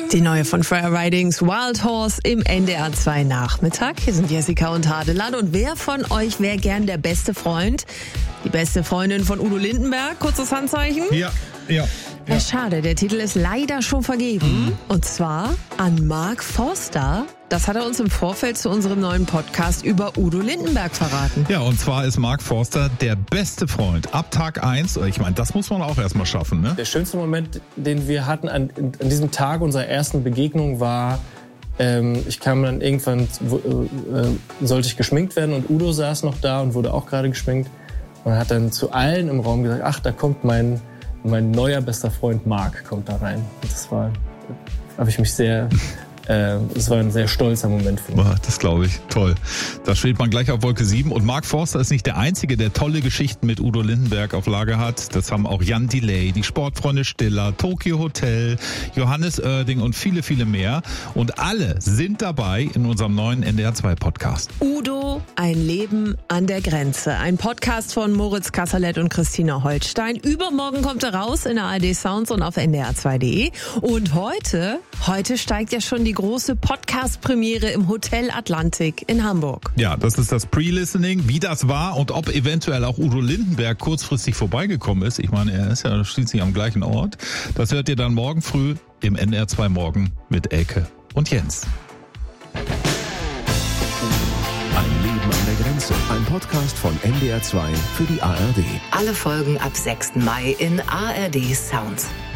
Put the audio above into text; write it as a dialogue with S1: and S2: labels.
S1: Die neue von Freya Ridings, Wild Horse, im NDR 2 Nachmittag. Hier sind Jessica und Hadeland. Und wer von euch wäre gern der beste Freund? Die beste Freundin von Udo Lindenberg? Kurzes Handzeichen?
S2: Ja.
S1: Ja, schade, der Titel ist leider schon vergeben. Und zwar an Mark Forster. Das hat er uns im Vorfeld zu unserem neuen Podcast über Udo Lindenberg verraten.
S2: Ja, und zwar ist Mark Forster der beste Freund. Ab Tag 1, ich meine, das muss man auch erstmal schaffen, ne?
S3: Der schönste Moment, den wir hatten an diesem Tag unserer ersten Begegnung war, ich kam dann irgendwann, sollte ich geschminkt werden und Udo saß noch da und wurde auch gerade geschminkt und hat dann zu allen im Raum gesagt, ach, da kommt mein neuer bester Freund Mark kommt da rein. Und das war, habe ich mich es war ein sehr stolzer Moment für mich.
S2: Das glaube ich. Toll. Da schwebt man gleich auf Wolke 7. Und Mark Forster ist nicht der Einzige, der tolle Geschichten mit Udo Lindenberg auf Lager hat. Das haben auch Jan Delay, die Sportfreunde Stiller, Tokyo Hotel, Johannes Oerding und viele, viele mehr. Und alle sind dabei in unserem neuen NDR 2 Podcast.
S1: Udo, ein Leben an der Grenze. Ein Podcast von Moritz Kasserlet und Christina Holstein. Übermorgen kommt er raus in der ARD Sounds und auf ndr2.de. Und heute steigt ja schon die große Podcast-Premiere im Hotel Atlantik in Hamburg.
S2: Ja, das ist das Pre-Listening, wie das war und ob eventuell auch Udo Lindenberg kurzfristig vorbeigekommen ist. Ich meine, er ist ja schließlich am gleichen Ort. Das hört ihr dann morgen früh im NDR 2 Morgen mit Elke und Jens.
S4: Ein Leben an der Grenze. Ein Podcast von NDR 2 für die ARD.
S5: Alle Folgen ab 6. Mai in ARD Sounds.